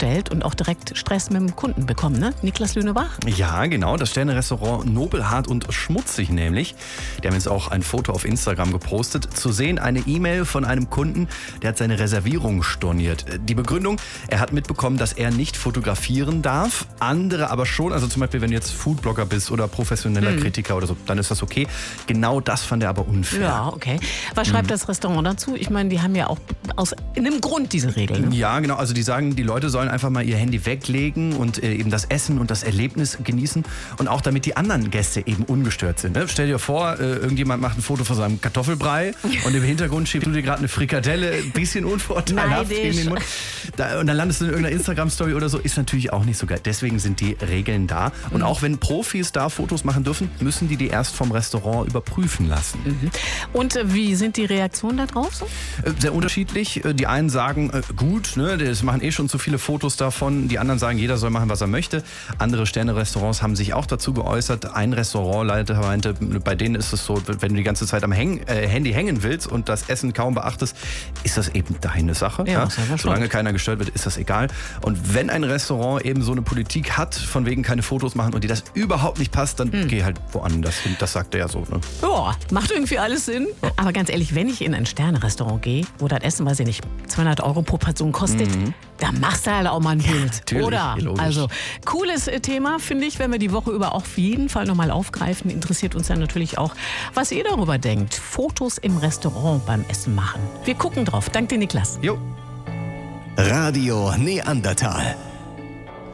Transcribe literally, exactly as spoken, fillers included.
bestellt und auch direkt Stress mit dem Kunden bekommen, ne? Niklas Lünebach? Ja, genau. Das Sterne-Restaurant Nobelhart und Schmutzig nämlich. Die haben jetzt auch ein Foto auf Instagram gepostet. Zu sehen eine E-Mail von einem Kunden, der hat seine Reservierung storniert. Die Begründung, er hat mitbekommen, dass er nicht fotografieren darf, andere aber schon. Also zum Beispiel, wenn du jetzt Foodblogger bist oder professioneller hm. Kritiker oder so, dann ist das okay. Genau das fand er aber unfair. Ja, okay. Was schreibt hm. das Restaurant dazu? Ich meine, die haben ja auch aus einem Grund diese Regeln. Ne? Ja, genau. Also die sagen, die Leute sollen einfach mal ihr Handy weglegen und äh, eben das Essen und das Erlebnis genießen. Und auch damit die anderen Gäste eben ungestört sind. Ne? Stell dir vor, äh, irgendjemand macht ein Foto von seinem Kartoffelbrei und im Hintergrund schiebst du dir gerade eine Frikadelle, ein bisschen unvorteilhaft in den Mund. Da, und dann landest du in irgendeiner Instagram-Story oder so. Ist natürlich auch nicht so geil. Deswegen sind die Regeln da. Und mhm. auch wenn Profis da Fotos machen dürfen, müssen die die erst vom Restaurant überprüfen lassen. Mhm. Und äh, wie sind die Reaktionen da drauf so? Äh, sehr unterschiedlich. Die einen sagen, äh, gut, ne, das machen eh schon zu viele Fotos davon. Die anderen sagen, jeder soll machen, was er möchte. Andere Sterne-Restaurants haben sich auch dazu geäußert. Ein Restaurantleiter meinte, bei denen ist es so, wenn du die ganze Zeit am Häng, äh, Handy hängen willst und das Essen kaum beachtest, ist das eben deine Sache. Ja, ja? Solange keiner gestört wird, ist das egal. Und wenn ein Restaurant eben so eine Politik hat, von wegen keine Fotos machen und dir das überhaupt nicht passt, dann hm. geh halt woanders hin. Das sagt er ja so. Ne? Ja, macht irgendwie alles Sinn. Ja. Aber ganz ehrlich, wenn ich in ein Sterne-Restaurant gehe, wo das Essen, weiß ich nicht, zweihundert Euro pro Portion kostet, mhm. da machst du halt auch mal ein Bild. Ja, oder? Logisch. Also, cooles Thema, finde ich, wenn wir die Woche über auf jeden Fall nochmal aufgreifen. Interessiert uns ja natürlich auch, was ihr darüber denkt. Fotos im Restaurant beim Essen machen. Wir gucken drauf. Dank dir, Niklas. Jo. Radio Neandertal.